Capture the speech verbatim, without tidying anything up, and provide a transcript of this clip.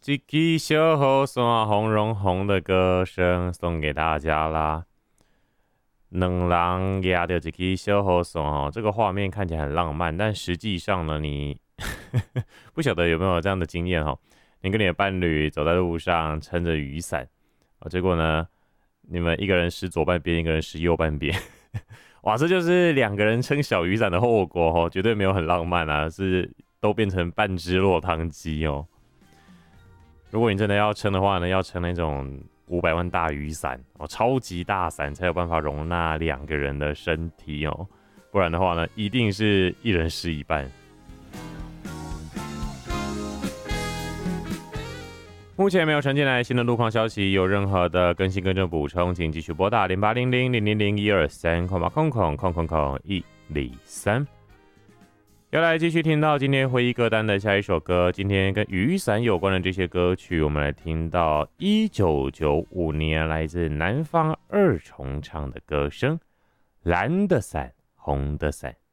一支小雨伞，红绒红的歌声送给大家啦。两人压着一支小雨伞哦，这个画面看起来很浪漫，但实际上呢，你不晓得有没有这样的经验哦？你跟你的伴侣走在路上，撑着雨伞，哦，结果呢，你们一个人湿左半边，一个人湿右半边。哇，这就是两个人撑小雨伞的后果哦，绝对没有很浪漫啊，是都变成半只落汤鸡哦。如果你真的要撑的话呢，要撑那种五百万大雨伞哦，超级大伞才有办法容纳两个人的身体哦，不然的话呢，一定是一人湿一半。目前没有传进来新的路况消息，有任何的更新更正补充，请继续拨打零八零零零零零一二三空八空空空空空一零三。要来继续听到今天回忆歌单的下一首歌，今天跟雨伞有关的这些歌曲，我们来听到一九九五年来自南方二重唱的歌声，蓝的伞，红的伞。